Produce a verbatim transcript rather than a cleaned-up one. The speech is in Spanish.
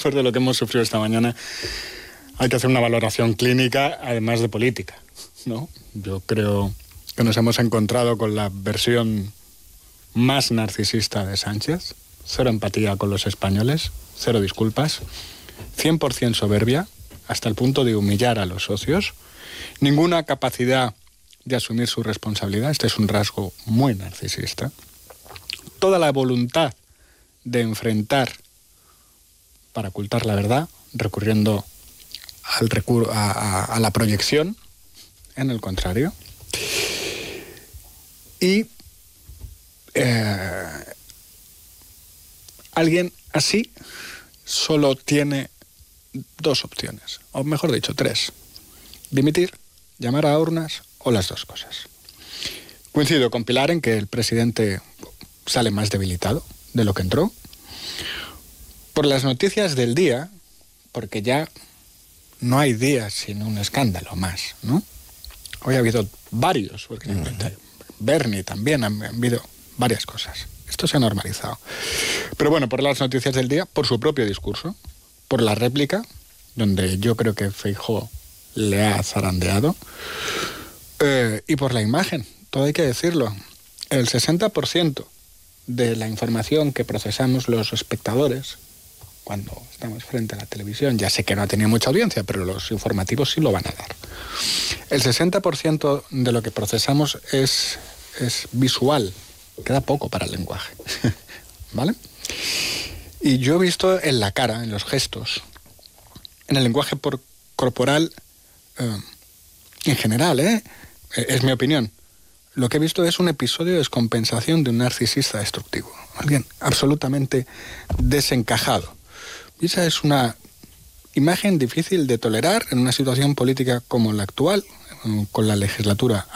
después de lo que hemos sufrido esta mañana, hay que hacer una valoración clínica, además de política, ¿no? Yo creo que nos hemos encontrado con la versión más narcisista de Sánchez, cero empatía con los españoles, cero disculpas, cien por ciento soberbia, hasta el punto de humillar a los socios, ninguna capacidad de asumir su responsabilidad, este es un rasgo muy narcisista, toda la voluntad de enfrentar para ocultar la verdad, recurriendo al recur- a, a, a la proyección, en el contrario. Y eh, alguien así solo tiene dos opciones, o mejor dicho, tres. Dimitir, llamar a urnas o las dos cosas. Coincido con Pilar en que el presidente sale más debilitado de lo que entró. Por las noticias del día, porque ya no hay días sin un escándalo más, ¿no? Hoy ha habido varios, porque uh-huh. Bernie también, han, han habido varias cosas. Esto se ha normalizado. Pero bueno, por las noticias del día, por su propio discurso, por la réplica, donde yo creo que Feijóo le ha zarandeado, eh, y por la imagen, todo hay que decirlo. El sesenta por ciento de la información que procesamos los espectadores cuando estamos frente a la televisión, ya sé que no ha tenido mucha audiencia, pero los informativos sí lo van a dar. El sesenta por ciento de lo que procesamos es, es visual, queda poco para el lenguaje, ¿vale? Y yo he visto en la cara, en los gestos, en el lenguaje por, corporal, eh, en general, ¿eh? Es mi opinión. Lo que he visto es un episodio de descompensación de un narcisista destructivo. Alguien absolutamente desencajado. Y esa es una imagen difícil de tolerar en una situación política como la actual, con la legislatura